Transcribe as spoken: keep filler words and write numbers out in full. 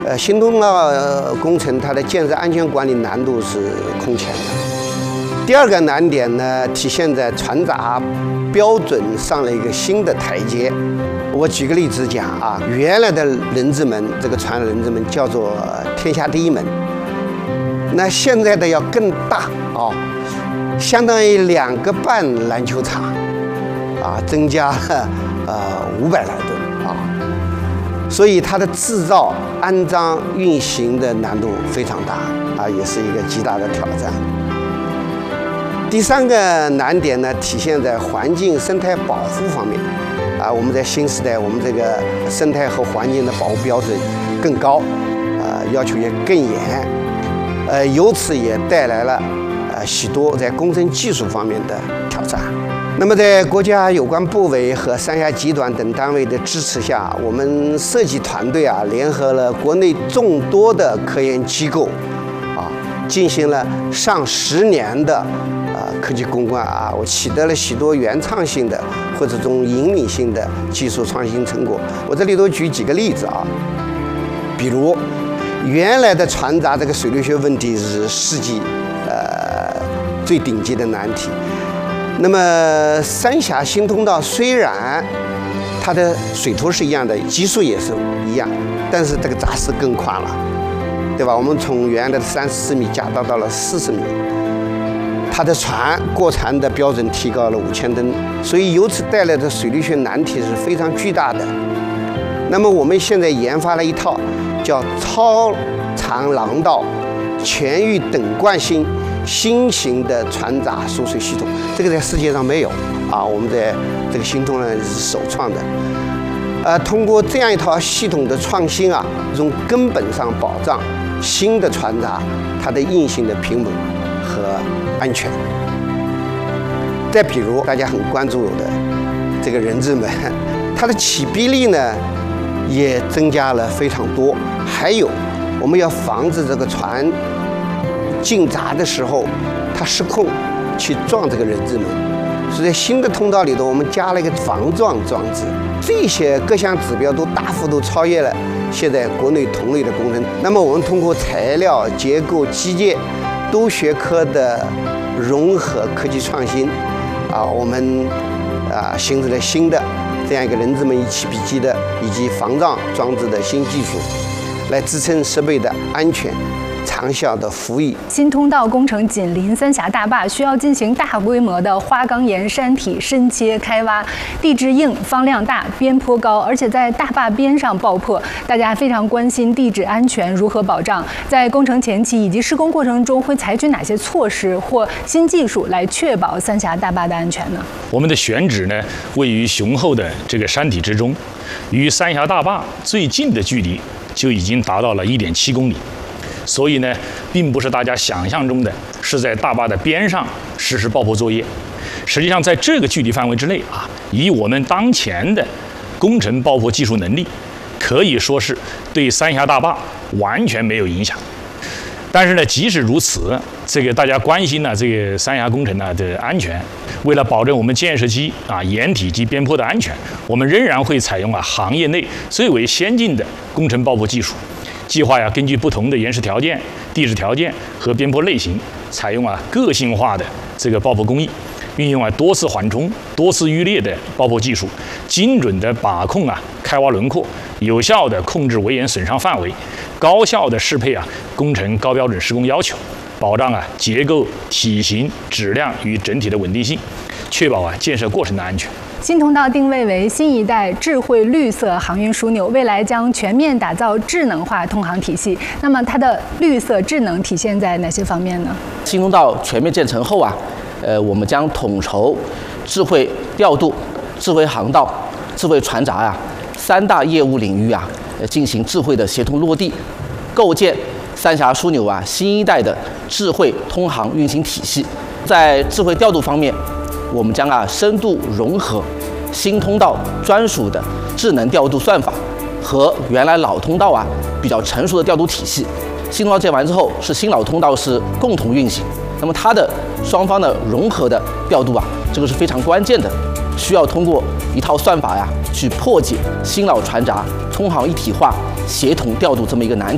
呃，新通道呃工程它的建设安全管理难度是空前的。第二个难点呢，体现在船闸标准上了一个新的台阶。我举个例子讲啊，原来的人字门，这个船的人字门叫做天下第一门，那现在的要更大啊，相当于两个半篮球场啊，增加了呃五百来吨啊。所以它的制造、安装、运行的难度非常大啊，也是一个极大的挑战。第三个难点呢，体现在环境生态保护方面啊。我们在新时代，我们这个生态和环境的保护标准更高，呃，要求也更严，呃，由此也带来了呃许多在工程技术方面的挑战。那么，在国家有关部委和三峡集团等单位的支持下，我们设计团队啊，联合了国内众多的科研机构，啊，进行了上十年的呃科技攻关啊，我取得了许多原创性的或者这种引领性的技术创新成果。我这里头举几个例子啊，比如原来的船闸这个水力学问题是世纪呃最顶级的难题。那么三峡新通道虽然它的水图是一样的，基数也是一样，但是这个闸室更宽了，对吧？我们从原来的三十四米加大到了四十米，它的船过船的标准提高了五千吨，所以由此带来的水力学难题是非常巨大的。那么我们现在研发了一套叫超长廊道全域等惯性新型的船闸输水系统，这个在世界上没有啊，我们在这个新通呢是首创的。呃，通过这样一套系统的创新啊，从根本上保障新的船闸它的运行的平稳和安全。再比如大家很关注的这个人字门，它的起逼力呢也增加了非常多。还有我们要防止这个船进闸的时候，它失控去撞这个人字门，所以在新的通道里头，我们加了一个防撞装置。这些各项指标都大幅度超越了现在国内同类的工程。那么我们通过材料、结构、机械多学科的融合科技创新，啊，我们啊形成了新的这样一个人字门一起闭机的以及防撞装置的新技术，来支撑设备的安全。长效的服役。 新通道工程紧邻三峡大坝，需要进行大规模的花岗岩山体深切开挖，地质硬、方量大、边坡高，而且在大坝边上爆破。大家非常关心地质安全如何保障，在工程前期以及施工过程中会采取哪些措施或新技术来确保三峡大坝的安全呢？ 我们的选址呢，位于雄厚的这个山体之中，与三峡大坝最近的距离就已经达到了一点七公里。所以呢，并不是大家想象中的是在大坝的边上实施爆破作业。实际上，在这个距离范围之内啊，以我们当前的工程爆破技术能力，可以说是对三峡大坝完全没有影响。但是呢，即使如此，这个大家关心呢，这个三峡工程呢的安全，为了保证我们建设期啊岩体及边坡的安全，我们仍然会采用啊行业内最为先进的工程爆破技术。计划呀，根据不同的岩石条件、地质条件和边坡类型，采用啊个性化的这个爆破工艺，运用啊多次缓冲、多次预裂的爆破技术，精准的把控啊开挖轮廓，有效的控制围岩损伤范围，高效的适配啊工程高标准施工要求，保障啊结构、体型、质量与整体的稳定性，确保啊建设过程的安全。 新通道定位为新一代智慧绿色航运枢纽，未来将全面打造智能化通航体系。那么它的绿色智能体现在哪些方面呢？ 新通道全面建成后啊，呃，我们将统筹智慧调度、智慧航道、智慧船闸啊三大业务领域啊，呃，进行智慧的协同落地，构建三峡枢纽啊新一代的智慧通航运行体系。在智慧调度方面，我们将啊深度融合新通道专属的智能调度算法和原来老通道啊比较成熟的调度体系。新通道建完之后，是新老通道是共同运行，那么它的双方的融合的调度啊，这个是非常关键的，需要通过一套算法呀去破解新老船闸通航一体化协同调度这么一个难题。